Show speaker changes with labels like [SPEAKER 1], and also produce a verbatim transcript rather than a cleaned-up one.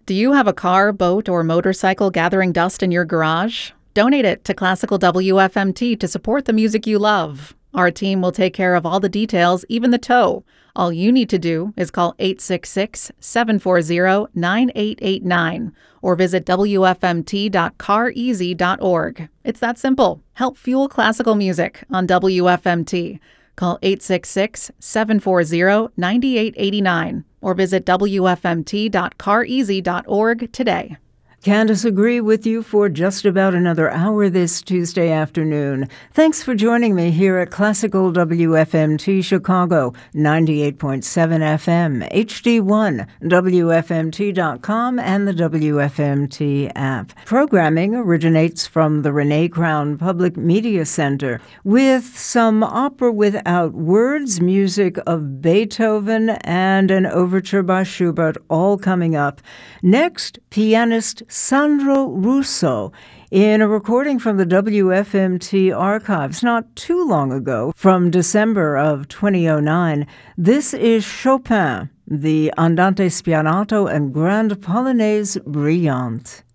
[SPEAKER 1] Do you have a car, boat, or motorcycle gathering dust in your garage? Donate it to Classical W F M T to support the music you love. Our team will take care of all the details, even the tow. All you need to do is call eight six six, seven four zero, nine eight eight nine or visit W F M T dot car easy dot org. It's that simple. Help fuel classical music on W F M T. Call eight six six, seven four zero, nine eight eight nine or visit W F M T dot car easy dot org today.
[SPEAKER 2] Candace agree with you for just about another hour this Tuesday afternoon. Thanks for joining me here at Classical W F M T Chicago, ninety-eight point seven F M, H D one, W F M T dot com, and the W F M T app. Programming originates from the Renee Crown Public Media Center, with some opera without words, music of Beethoven, and an overture by Schubert, all coming up. Next, pianist Sandro Russo in a recording from the W F M T archives not too long ago, from December of twenty oh nine. This is Chopin, the Andante Spianato and Grande Polonaise Brillante.